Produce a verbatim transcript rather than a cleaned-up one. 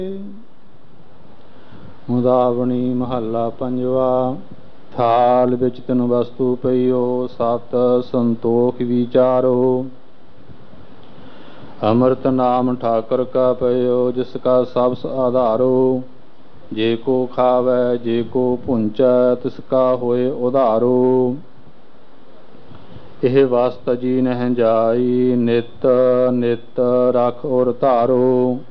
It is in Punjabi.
ਮੁਦਾਵਣੀ ਮਹੱਲਾ ਪੰਜਵਾ। ਥਾਲ ਵਿੱਚ ਤਿੰਨ ਵਸਤੂ ਪਈਓ, ਸਤ ਸੰਤੋਖ ਵਿਚਾਰੋ। ਅੰਮ੍ਰਿਤ ਨਾਮ ਠਾਕੁਰ ਕਾ ਪਈਓ, ਜਿਸ ਕਾ ਸਭ ਆਧਾਰੋ। ਜੇ ਕੋ ਖਾਵੈ ਜੇ ਕੋ ਭੁੰਚੈ, ਤਿਸ ਕਾ ਹੋਏ ਉਧਾਰੋ। ਇਹ ਵਸਤ ਜੀ ਨਹਿ ਜਾਈ, ਨਿਤ ਨਿਤ ਰਖ ਔਰ ਧਾਰੋ।